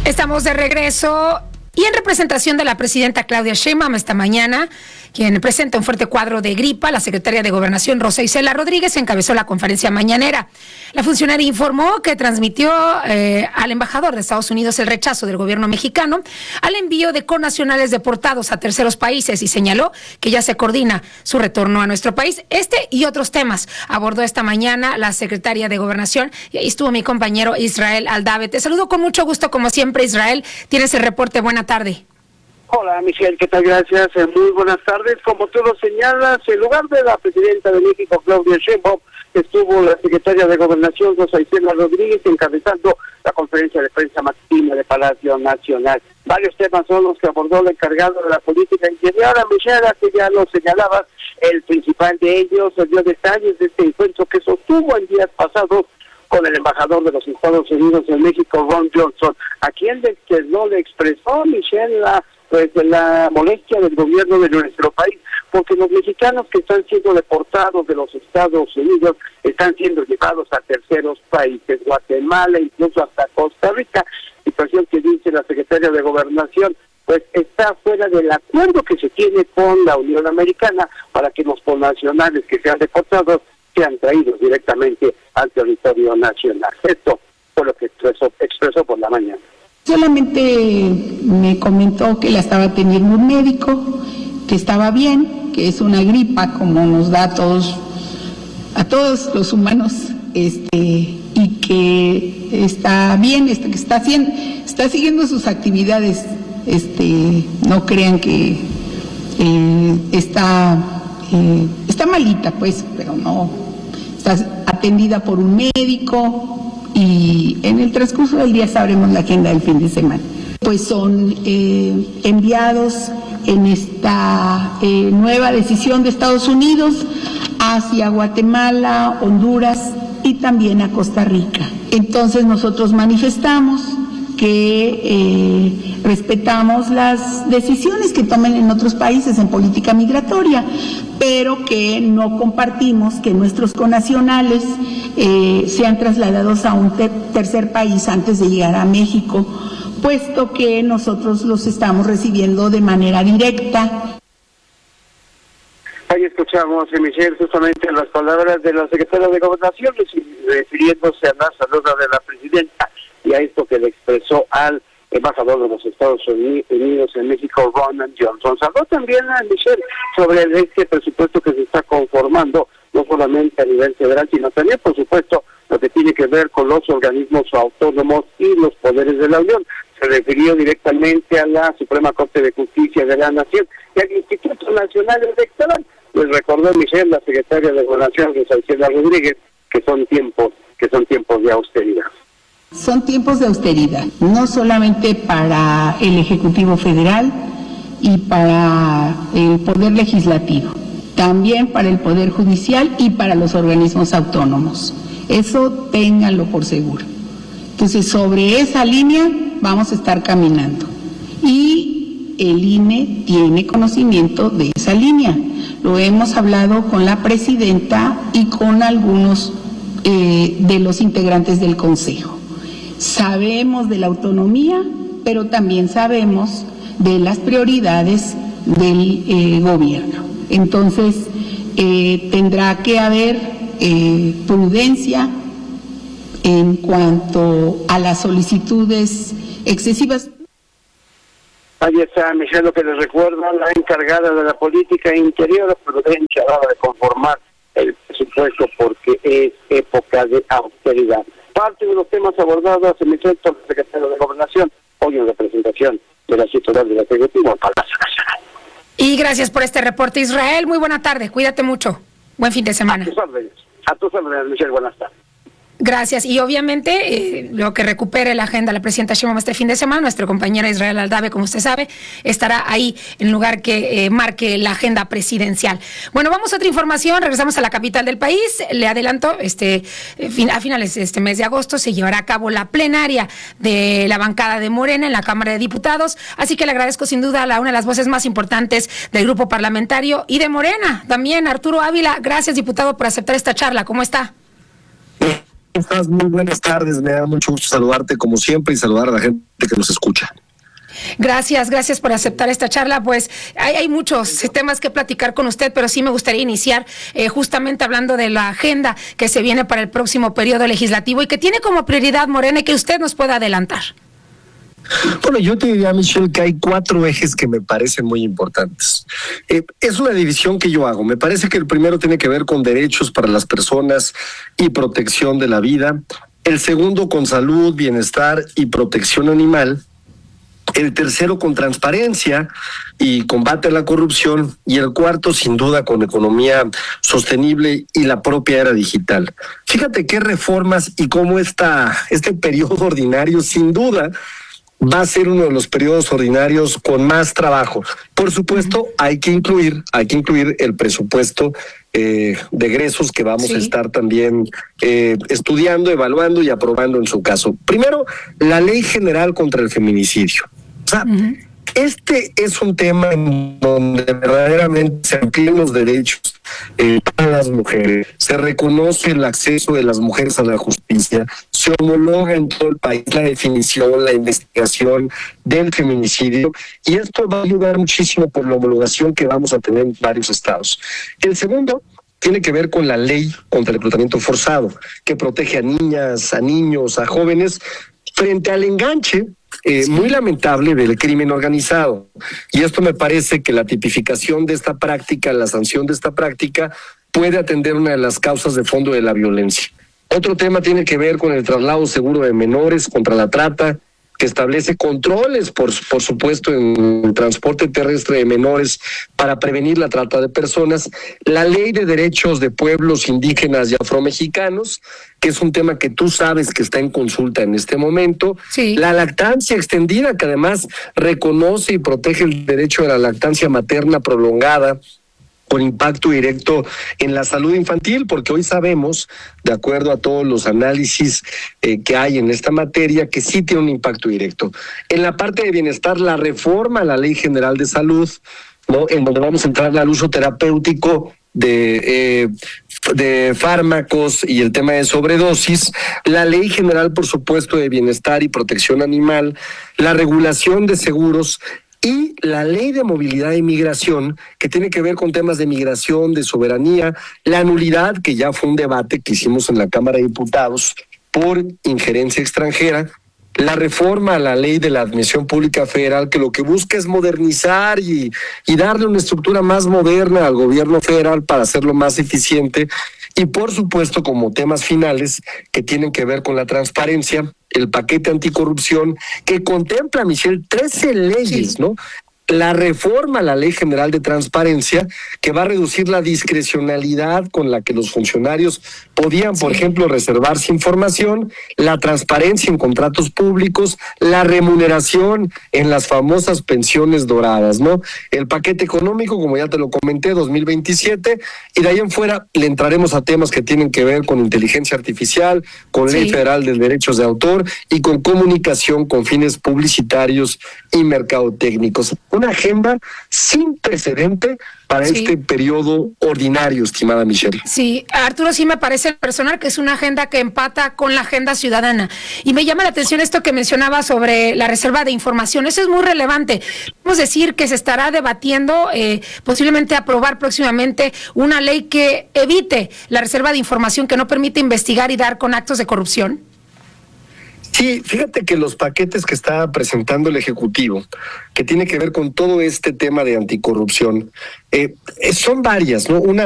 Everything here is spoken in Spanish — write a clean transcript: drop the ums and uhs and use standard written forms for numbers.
Estamos de regreso y en representación de la presidenta Claudia Sheinbaum esta mañana, quien presenta un fuerte cuadro de gripa, la secretaria de Gobernación Rosa Isela Rodríguez encabezó la conferencia mañanera. La funcionaria informó que transmitió al embajador de Estados Unidos el rechazo del gobierno mexicano al envío de connacionales deportados a terceros países y señaló que ya se coordina su retorno a nuestro país. Este y otros temas abordó esta mañana la secretaria de Gobernación y ahí estuvo mi compañero Israel Aldave. Te saludo con mucho gusto como siempre, Israel. Tienes el reporte. Buena tarde. Hola, Michelle, ¿qué tal? Gracias. Muy buenas tardes. Como tú lo señalas, en lugar de la presidenta de México, Claudia Sheinbaum, estuvo la secretaria de Gobernación, Rosa Isela Rodríguez, encabezando la conferencia de prensa matutina de Palacio Nacional. Varios temas son los que abordó la encargada de la política interior, Michelle, que ya lo señalabas. El principal de ellos dio detalles de este encuentro que sostuvo en días pasados con el embajador de los Estados Unidos en México, Ron Johnson, a quien no le expresó, Michelle, la molestia del gobierno de nuestro país, porque los mexicanos que están siendo deportados de los Estados Unidos están siendo llevados a terceros países, Guatemala, incluso hasta Costa Rica, situación que dice la secretaria de Gobernación, pues está fuera del acuerdo que se tiene con la Unión Americana para que los connacionales que sean deportados sean traídos directamente al territorio nacional. Esto fue lo que expresó por la mañana. Solamente me comentó que la estaba atendiendo un médico, que estaba bien, que es una gripa como nos da a todos los humanos, y que está bien, que está siguiendo sus actividades. No crean que está malita, pues, pero no, está atendida por un médico. Y en el transcurso del día sabremos la agenda del fin de semana. Pues son enviados en esta nueva decisión de Estados Unidos hacia Guatemala, Honduras y también a Costa Rica. Entonces nosotros manifestamos que respetamos las decisiones que tomen en otros países en política migratoria, pero que no compartimos que nuestros connacionales sean trasladados a un tercer país antes de llegar a México, puesto que nosotros los estamos recibiendo de manera directa. Ahí escuchamos, Michelle, justamente las palabras de la secretaria de Gobernación, refiriéndose a la salud de la presidenta y a esto que le expresó al embajador de los Estados Unidos en México, Ron Johnson. Habló también a Michelle sobre este presupuesto que se está conformando, no solamente a nivel federal, sino también, por supuesto, lo que tiene que ver con los organismos autónomos y los poderes de la Unión. Se refirió directamente a la Suprema Corte de Justicia de la Nación y al Instituto Nacional Electoral. Les recordó Michelle, la secretaria de Gobernación, Rosa Isela Rodríguez, que son tiempos de austeridad. Son tiempos de austeridad, no solamente para el Ejecutivo Federal y para el Poder Legislativo, también para el Poder Judicial y para los organismos autónomos. Eso ténganlo por seguro. Entonces, sobre esa línea vamos a estar caminando. Y el INE tiene conocimiento de esa línea. Lo hemos hablado con la presidenta y con algunos de los integrantes del Consejo. Sabemos de la autonomía, pero también sabemos de las prioridades del gobierno. Entonces, tendrá que haber prudencia en cuanto a las solicitudes excesivas. Ahí está, Michelle, lo que les recuerda la encargada de la política interior, prudencia a la hora de conformar el presupuesto porque es época de austeridad. Parte de los temas abordados en el centro del secretario de Gobernación, hoy en representación de la titular del Ejecutivo, Palacio Nacional. Y gracias por este reporte, Israel. Muy buena tarde, cuídate mucho. Buen fin de semana. A tus órdenes, Michelle, buenas tardes. Gracias. Y obviamente, lo que recupere la agenda la presidenta Sheinbaum este fin de semana, nuestra compañera Israel Aldave, como usted sabe, estará ahí en lugar que marque la agenda presidencial. Bueno, vamos a otra información. Regresamos a la capital del país. Le adelanto, a finales de este mes de agosto se llevará a cabo la plenaria de la bancada de Morena en la Cámara de Diputados. Así que le agradezco sin duda a una de las voces más importantes del grupo parlamentario y de Morena, también Arturo Ávila. Gracias, diputado, por aceptar esta charla. ¿Cómo está? estás? Muy buenas tardes, me da mucho gusto saludarte como siempre y saludar a la gente que nos escucha. Gracias por aceptar esta charla. Pues hay muchos temas que platicar con usted, pero sí me gustaría iniciar justamente hablando de la agenda que se viene para el próximo periodo legislativo y que tiene como prioridad Morena y que usted nos pueda adelantar. Bueno, yo te diría, Michelle, que hay 4 ejes que me parecen muy importantes. Es una división que yo hago. Me parece que el primero tiene que ver con derechos para las personas y protección de la vida. El segundo con salud, bienestar y protección animal. El tercero con transparencia y combate a la corrupción. Y el cuarto, sin duda, con economía sostenible y la propia era digital. Fíjate qué reformas y cómo este periodo ordinario, sin duda, va a ser uno de los periodos ordinarios con más trabajo. Por supuesto, hay que incluir el presupuesto de egresos que vamos a estar también estudiando, evaluando y aprobando en su caso. Primero, la Ley General contra el Feminicidio. O sea, este es un tema en donde verdaderamente se amplían los derechos para las mujeres, se reconoce el acceso de las mujeres a la justicia, se homologa en todo el país la definición, la investigación del feminicidio, y esto va a ayudar muchísimo por la homologación que vamos a tener en varios estados. El segundo tiene que ver con la ley contra el reclutamiento forzado, que protege a niñas, a niños, a jóvenes frente al enganche muy lamentable del crimen organizado. Y esto me parece que la tipificación de esta práctica, la sanción de esta práctica, puede atender una de las causas de fondo de la violencia. Otro tema tiene que ver con el traslado seguro de menores contra la trata, que establece controles, por supuesto, en el transporte terrestre de menores para prevenir la trata de personas. La Ley de Derechos de Pueblos Indígenas y Afromexicanos, que es un tema que tú sabes que está en consulta en este momento. Sí. La lactancia extendida, que además reconoce y protege el derecho a la lactancia materna prolongada, con impacto directo en la salud infantil, porque hoy sabemos, de acuerdo a todos los análisis que hay en esta materia, que sí tiene un impacto directo. En la parte de bienestar, la reforma a la Ley General de Salud, ¿no?, en donde vamos a entrar al uso terapéutico de fármacos y el tema de sobredosis, la Ley General, por supuesto, de Bienestar y Protección Animal, la regulación de seguros, y la Ley de Movilidad y Migración, que tiene que ver con temas de migración, de soberanía, la nulidad, que ya fue un debate que hicimos en la Cámara de Diputados por injerencia extranjera, la reforma a la Ley de la Admisión Pública Federal, que lo que busca es modernizar y darle una estructura más moderna al gobierno federal para hacerlo más eficiente, y por supuesto como temas finales que tienen que ver con la transparencia, el paquete anticorrupción que contempla, Michelle, 13 leyes, ¿no? La reforma a la Ley General de Transparencia, que va a reducir la discrecionalidad con la que los funcionarios podían, por ejemplo, reservarse información, la transparencia en contratos públicos, la remuneración en las famosas pensiones doradas, ¿no? El paquete económico, como ya te lo comenté, 2027, y de ahí en fuera le entraremos a temas que tienen que ver con inteligencia artificial, con Ley Federal de Derechos de Autor y con comunicación con fines publicitarios y mercadotécnicos. Una agenda sin precedente para este periodo ordinario, estimada Michelle. Sí, Arturo, sí me parece personal que es una agenda que empata con la agenda ciudadana. Y me llama la atención esto que mencionaba sobre la reserva de información. Eso es muy relevante. Podemos decir que se estará debatiendo, posiblemente aprobar próximamente una ley que evite la reserva de información, que no permite investigar y dar con actos de corrupción. Sí, fíjate que los paquetes que está presentando el Ejecutivo, que tiene que ver con todo este tema de anticorrupción, son varias, ¿no? Una